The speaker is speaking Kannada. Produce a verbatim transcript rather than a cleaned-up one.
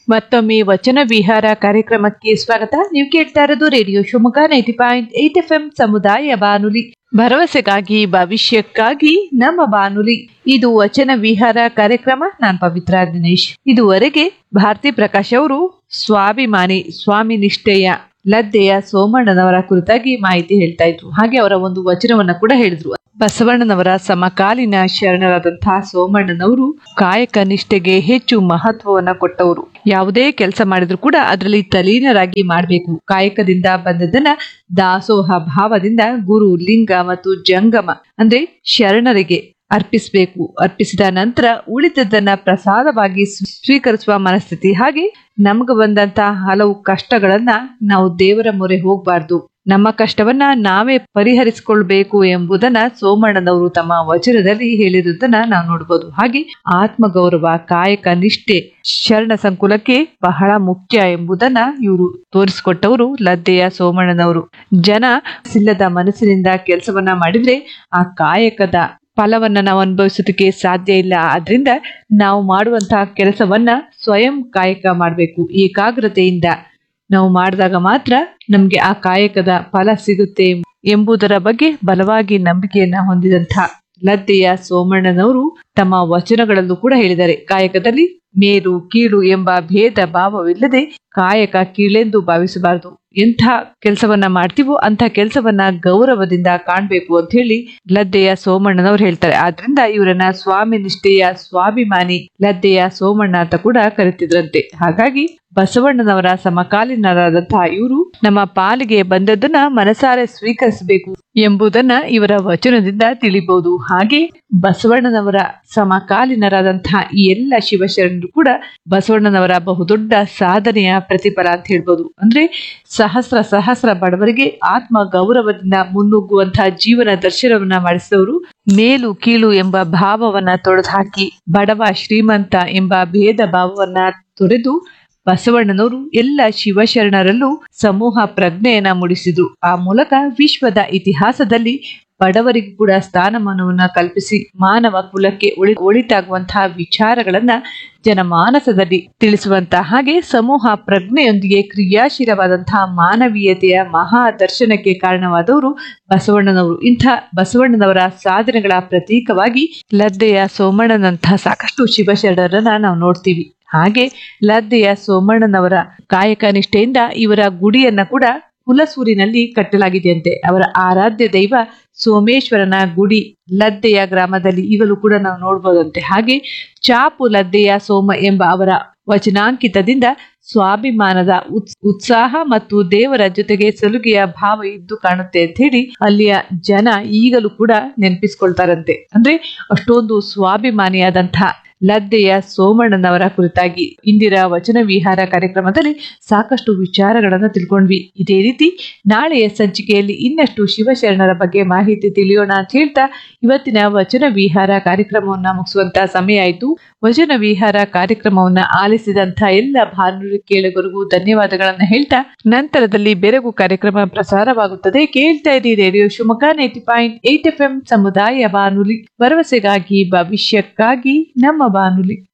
ಮತ್ತೊಮ್ಮೆ ವಚನ ವಿಹಾರ ಕಾರ್ಯಕ್ರಮಕ್ಕೆ ಸ್ವಾಗತ. ನೀವು ಕೇಳ್ತಾ ಇರೋದು radio Shivamogga ninety point eight F M ಸಮುದಾಯ ಬಾನುಲಿ, ಭರವಸೆಗಾಗಿ ಭವಿಷ್ಯಕ್ಕಾಗಿ ನಮ್ಮ ಬಾನುಲಿ. ಇದು ವಚನ ವಿಹಾರ ಕಾರ್ಯಕ್ರಮ. ನಾನ್ ಪವಿತ್ರ ದಿನೇಶ್. ಇದುವರೆಗೆ ಭಾರತಿ ಪ್ರಕಾಶ್ ಅವರು ಸ್ವಾಭಿಮಾನಿ ಸ್ವಾಮಿ ನಿಷ್ಠೆಯ ಲದ್ದೆಯ ಸೋಮಣ್ಣನವರ ಕುರಿತಾಗಿ ಮಾಹಿತಿ ಹೇಳ್ತಾ ಇದ್ರು. ಹಾಗೆ ಅವರ ಒಂದು ವಚನವನ್ನ ಕೂಡ ಹೇಳಿದ್ರು. ಬಸವಣ್ಣನವರ ಸಮಕಾಲೀನ ಶರಣರಾದಂತಹ ಸೋಮಣ್ಣನವರು ಕಾಯಕ ನಿಷ್ಠೆಗೆ ಹೆಚ್ಚು ಮಹತ್ವವನ್ನ ಕೊಟ್ಟವರು. ಯಾವುದೇ ಕೆಲಸ ಮಾಡಿದ್ರು ಕೂಡ ಅದರಲ್ಲಿ ತಲೀನರಾಗಿ ಮಾಡಬೇಕು. ಕಾಯಕದಿಂದ ಬಂದದನ್ನ ದಾಸೋಹ ಭಾವದಿಂದ ಗುರು, ಲಿಂಗ ಮತ್ತು ಜಂಗಮ ಅಂದ್ರೆ ಶರಣರಿಗೆ ಅರ್ಪಿಸಬೇಕು. ಅರ್ಪಿಸಿದ ನಂತರ ಉಳಿದದ್ದನ್ನ ಪ್ರಸಾದವಾಗಿ ಸ್ವೀಕರಿಸುವ ಮನಸ್ಥಿತಿ. ಹಾಗೆ ನಮ್ಗೆ ಬಂದಂತಹ ಹಲವು ಕಷ್ಟಗಳನ್ನ ನಾವು ದೇವರ ಮೊರೆ ಹೋಗ್ಬಾರ್ದು, ನಮ್ಮ ಕಷ್ಟವನ್ನ ನಾವೇ ಪರಿಹರಿಸಿಕೊಳ್ಬೇಕು ಎಂಬುದನ್ನ ಸೋಮಣ್ಣನವರು ತಮ್ಮ ವಚನದಲ್ಲಿ ಹೇಳಿರುವುದನ್ನ ನಾವು ನೋಡ್ಬೋದು. ಹಾಗೆ ಆತ್ಮಗೌರವ, ಕಾಯಕ ನಿಷ್ಠೆ ಶರಣ ಸಂಕುಲಕ್ಕೆ ಬಹಳ ಮುಖ್ಯ ಎಂಬುದನ್ನ ಇವರು ತೋರಿಸಿಕೊಟ್ಟವರು ಲದ್ದೆಯ ಸೋಮಣ್ಣನವರು. ಜನ ಸಿಲ್ಲದ ಮನಸ್ಸಿನಿಂದ ಕೆಲಸವನ್ನ ಮಾಡಿದ್ರೆ ಆ ಕಾಯಕದ ಫಲವನ್ನ ನಾವು ಅನುಭವಿಸೋದಕ್ಕೆ ಸಾಧ್ಯ ಇಲ್ಲ. ಆದ್ರಿಂದ ನಾವು ಮಾಡುವಂತಹ ಕೆಲಸವನ್ನ ಸ್ವಯಂ ಕಾಯಕ ಮಾಡಬೇಕು. ಏಕಾಗ್ರತೆಯಿಂದ ನಾವು ಮಾಡಿದಾಗ ಮಾತ್ರ ನಮ್ಗೆ ಆ ಕಾಯಕದ ಫಲ ಸಿಗುತ್ತೆ ಎಂಬುದರ ಬಗ್ಗೆ ಬಲವಾಗಿ ನಂಬಿಕೆಯನ್ನ ಹೊಂದಿದಂತ ಲದ್ದೆಯ ಸೋಮಣ್ಣನವರು ತಮ್ಮ ವಚನಗಳಲ್ಲೂ ಕೂಡ ಹೇಳಿದ್ದಾರೆ. ಕಾಯಕದಲ್ಲಿ ಮೇಲು ಕೀಳು ಎಂಬ ಭೇದ ಭಾವವಿಲ್ಲದೆ ಕಾಯಕ ಕೀಳೆಂದು ಭಾವಿಸಬಾರದು. ಎಂಥ ಕೆಲಸವನ್ನ ಮಾಡ್ತೀವೋ ಅಂತ ಕೆಲಸವನ್ನ ಗೌರವದಿಂದ ಕಾಣ್ಬೇಕು ಅಂತ ಹೇಳಿ ಲದ್ದೆಯ ಸೋಮಣ್ಣನವ್ರು ಹೇಳ್ತಾರೆ. ಆದ್ರಿಂದ ಇವರನ್ನ ಸ್ವಾಮಿ ನಿಷ್ಠೆಯ ಸ್ವಾಭಿಮಾನಿ ಲದ್ದೆಯ ಸೋಮಣ್ಣ ಅಂತ ಕೂಡ ಕರಿತಿದ್ರಂತೆ. ಹಾಗಾಗಿ ಬಸವಣ್ಣನವರ ಸಮಕಾಲೀನರಾದಂತಹ ಇವರು ನಮ್ಮ ಪಾಲಿಗೆ ಬಂದದ್ದನ್ನ ಮನಸಾರೆ ಸ್ವೀಕರಿಸಬೇಕು ಎಂಬುದನ್ನ ಇವರ ವಚನದಿಂದ ತಿಳಿಬಹುದು. ಹಾಗೆ ಬಸವಣ್ಣನವರ ಸಮಕಾಲೀನರಾದಂತಹ ಈ ಎಲ್ಲ ಶಿವಶರಣರು ಕೂಡ ಬಸವಣ್ಣನವರ ಬಹುದೊಡ್ಡ ಸಾಧನೆಯ ಪ್ರತಿಫಲ ಅಂತ ಹೇಳ್ಬೋದು. ಅಂದ್ರೆ ಸಹಸ್ರ ಸಹಸ್ರ ಬಡವರಿಗೆ ಆತ್ಮ ಗೌರವದಿಂದ ಮುನ್ನುಗ್ಗುವಂತಹ ಜೀವನ ದರ್ಶನವನ್ನ ಮಾಡಿಸಿದವರು. ಮೇಲು ಕೀಳು ಎಂಬ ಭಾವವನ್ನ ತೊಡೆದು ಹಾಕಿ ಬಡವ ಶ್ರೀಮಂತ ಎಂಬ ಭೇದ ಭಾವವನ್ನ ತೊರೆದು ಬಸವಣ್ಣನವರು ಎಲ್ಲ ಶಿವಶರಣರಲ್ಲೂ ಸಮೂಹ ಪ್ರಜ್ಞೆಯನ್ನ ಮೂಡಿಸಿದ್ರು. ಆ ಮೂಲಕ ವಿಶ್ವದ ಇತಿಹಾಸದಲ್ಲಿ ಬಡವರಿಗೂ ಕೂಡ ಸ್ಥಾನಮಾನವನ್ನ ಕಲ್ಪಿಸಿ ಮಾನವ ಕುಲಕ್ಕೆ ಒಳಿ ಒಳಿತಾಗುವಂತಹ ವಿಚಾರಗಳನ್ನ ಜನಮಾನಸದಲ್ಲಿ ತಿಳಿಸುವಂತಹ ಹಾಗೆ ಸಮೂಹ ಪ್ರಜ್ಞೆಯೊಂದಿಗೆ ಕ್ರಿಯಾಶೀಲವಾದಂತಹ ಮಾನವೀಯತೆಯ ಮಹಾ ದರ್ಶನಕ್ಕೆ ಕಾರಣವಾದವರು ಬಸವಣ್ಣನವರು. ಇಂಥ ಬಸವಣ್ಣನವರ ಸಾಧನೆಗಳ ಪ್ರತೀಕವಾಗಿ ಲದ್ದೆಯ ಸೋಮಣ್ಣನಂತಹ ಸಾಕಷ್ಟು ಶಿವಶರಣರನ್ನ ನಾವು ನೋಡ್ತೀವಿ. ಹಾಗೆ ಲದ್ದೆಯ ಸೋಮಣ್ಣನವರ ಕಾಯಕ ನಿಷ್ಠೆಯಿಂದ ಇವರ ಗುಡಿಯನ್ನ ಕೂಡ ಹುಲಸೂರಿನಲ್ಲಿ ಕಟ್ಟಲಾಗಿದೆಯಂತೆ. ಅವರ ಆರಾಧ್ಯ ದೈವ ಸೋಮೇಶ್ವರನ ಗುಡಿ ಲದ್ದೆಯ ಗ್ರಾಮದಲ್ಲಿ ಈಗಲೂ ಕೂಡ ನಾವು ನೋಡ್ಬೋದಂತೆ. ಹಾಗೆ ಚಾಪು ಲದ್ದೆಯ ಸೋಮ ಎಂಬ ಅವರ ವಚನಾಂಕಿತದಿಂದ ಸ್ವಾಭಿಮಾನದ ಉತ್ಸಾಹ ಮತ್ತು ದೇವರ ಜೊತೆಗೆ ಸಲುಗೆಯ ಭಾವ ಇದ್ದು ಕಾಣುತ್ತೆ ಅಂತ ಹೇಳಿ ಅಲ್ಲಿಯ ಜನ ಈಗಲೂ ಕೂಡ ನೆನಪಿಸ್ಕೊಳ್ತಾರಂತೆ. ಅಂದ್ರೆ ಅಷ್ಟೊಂದು ಸ್ವಾಭಿಮಾನಿಯಾದಂತಹ ಲದ್ದೆಯ ಸೋಮಣ್ಣನವರ ಕುರಿತಾಗಿ ಇಂದಿನ ವಚನ ವಿಹಾರ ಕಾರ್ಯಕ್ರಮದಲ್ಲಿ ಸಾಕಷ್ಟು ವಿಚಾರಗಳನ್ನ ತಿಳ್ಕೊಂಡ್ವಿ. ಇದೇ ರೀತಿ ನಾಳೆಯ ಸಂಚಿಕೆಯಲ್ಲಿ ಇನ್ನಷ್ಟು ಶಿವಶರಣರ ಬಗ್ಗೆ ಮಾಹಿತಿ ತಿಳಿಯೋಣ ಅಂತ ಹೇಳ್ತಾ ಇವತ್ತಿನ ವಚನ ವಿಹಾರ ಕಾರ್ಯಕ್ರಮವನ್ನ ಮುಗಿಸುವಂತ ಸಮಯ ಆಯ್ತು. ವಚನ ವಿಹಾರ ಕಾರ್ಯಕ್ರಮವನ್ನ ಆಲಿಸಿದಂತ ಎಲ್ಲ ಬಾನುಲಿ ಕೇಳುಗರಿಗೂ ಧನ್ಯವಾದಗಳನ್ನ ಹೇಳ್ತಾ ನಂತರದಲ್ಲಿ ಬೆರಗು ಕಾರ್ಯಕ್ರಮ ಪ್ರಸಾರವಾಗುತ್ತದೆ. ಕೇಳ್ತಾ ಇರಿ radio Shivamogga ninety point eight F M ಸಮುದಾಯ ಬಾನುಲಿ, ಭರವಸೆಗಾಗಿ ಭವಿಷ್ಯಕ್ಕಾಗಿ ನಮ್ಮ ಬಾನುಲಿ.